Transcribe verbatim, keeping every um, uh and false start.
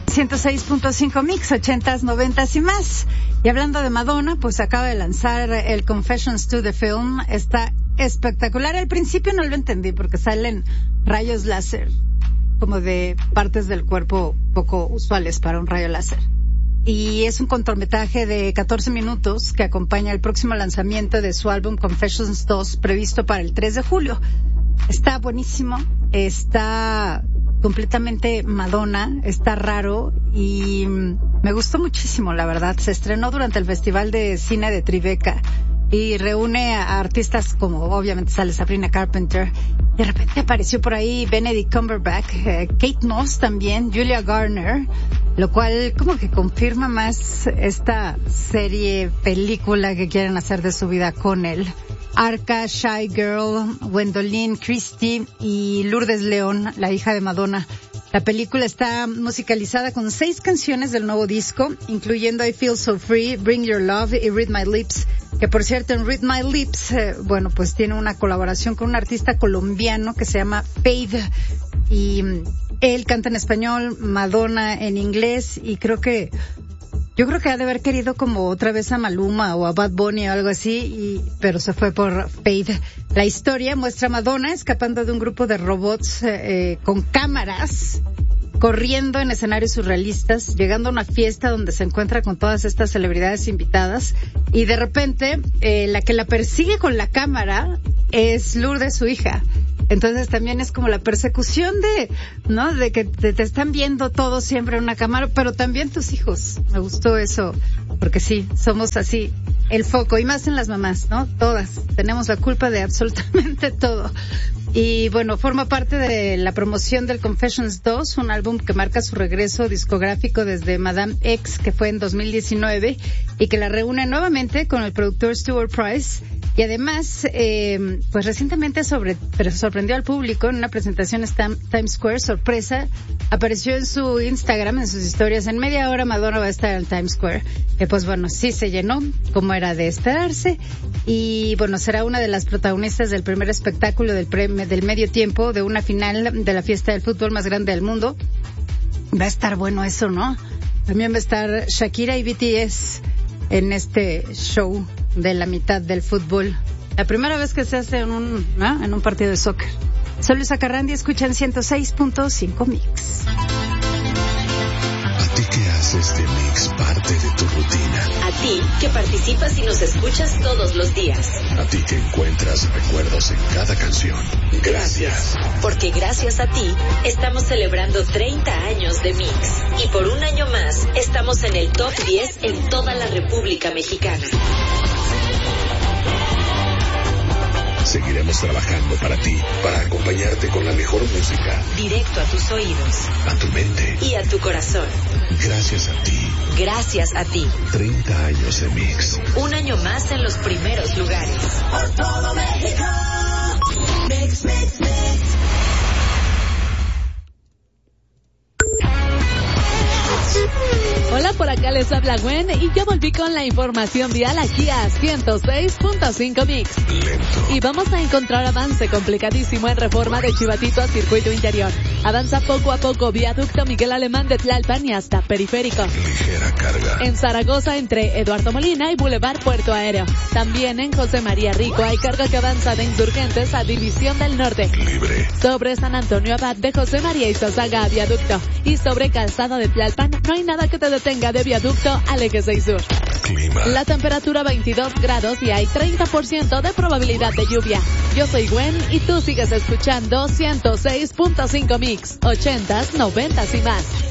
ciento seis punto cinco Mix, ochentas, noventas y más. Y hablando de Madonna, pues acaba de lanzar el Confessions to the Film. Está espectacular. Al principio no lo entendí porque salen rayos láser, como de partes del cuerpo poco usuales para un rayo láser. Y es un cortometraje de catorce minutos que acompaña el próximo lanzamiento de su álbum Confessions dos, previsto para el tres de julio. Está buenísimo, está completamente Madonna, está raro y me gustó muchísimo, la verdad. Se estrenó durante el Festival de Cine de Tribeca y reúne a artistas como, obviamente sale Sabrina Carpenter. De repente apareció por ahí Benedict Cumberbatch, eh, Kate Moss también, Julia Garner, lo cual como que confirma más esta serie, película que quieren hacer de su vida con él. Arca, Shy Girl, Gwendoline Christie y Lourdes León, la hija de Madonna. La película está musicalizada con seis canciones del nuevo disco, incluyendo I Feel So Free, Bring Your Love y Read My Lips, que por cierto en Read My Lips, eh, bueno, pues tiene una colaboración con un artista colombiano que se llama Fade, y él canta en español, Madonna en inglés, y creo que Yo creo que ha de haber querido como otra vez a Maluma o a Bad Bunny o algo así, y, pero se fue por Fade. La historia muestra a Madonna escapando de un grupo de robots eh, con cámaras, corriendo en escenarios surrealistas, llegando a una fiesta donde se encuentra con todas estas celebridades invitadas, y de repente eh, la que la persigue con la cámara es Lourdes, su hija. Entonces también es como la persecución de, ¿no? De que te, te están viendo todos siempre en una cámara, pero también tus hijos. Me gustó eso, porque sí, somos así, el foco, y más en las mamás, ¿no? Todas tenemos la culpa de absolutamente todo. Y bueno, forma parte de la promoción del Confessions dos, un álbum que marca su regreso discográfico desde Madame X, que fue en dos mil diecinueve, y que la reúne nuevamente con el productor Stuart Price. Y además, eh, pues recientemente sobre, pero sorprendió al público en una presentación en Times Square, sorpresa, apareció en su Instagram, en sus historias, en media hora Madonna va a estar en Times Square. Que pues bueno, sí se llenó, como era de esperarse, y bueno, será una de las protagonistas del primer espectáculo del, premio, del medio tiempo de una final de la fiesta del fútbol más grande del mundo. Va a estar bueno eso, ¿no? También va a estar Shakira y B T S en este show de la mitad del fútbol. La primera vez que se hace en un, ¿no? en un partido de soccer. Soy Luisa Carrandi, escuchan ciento seis punto cinco Mix. ¿A ti que haces de Mix parte de tu rutina? A ti que participas y nos escuchas todos los días. A ti que encuentras recuerdos en cada canción. Gracias. Porque gracias a ti estamos celebrando treinta años de Mix. Y por un año más estamos en el top diez en toda la República Mexicana. Seguiremos trabajando para ti, para acompañarte con la mejor música. Directo a tus oídos. A tu mente. Y a tu corazón. Gracias a ti. Gracias a ti. treinta años de Mix. Un año más en los primeros lugares. Por todo México. Mix, mix, mix. Hola, por acá les habla Gwen y yo volví con la información vial aquí a ciento seis punto cinco Mix. Lento. Y vamos a encontrar avance complicadísimo en reforma de Chivatito a circuito interior. Avanza poco a poco viaducto Miguel Alemán de Tlalpan y hasta periférico. Ligera carga. En Zaragoza entre Eduardo Molina y Boulevard Puerto Aéreo. También en José María Rico hay carga que avanza de Insurgentes a División del Norte. Libre. Sobre San Antonio Abad de José María y Sosaga a viaducto. Y sobre Calzada de Tlalpan no hay nada que te detenga de viaducto al eje seis sur. Clima. La temperatura veintidós grados y hay treinta por ciento de probabilidad de lluvia. Yo soy Gwen y tú sigues escuchando ciento seis punto cinco Mix, ochentas, noventas y más.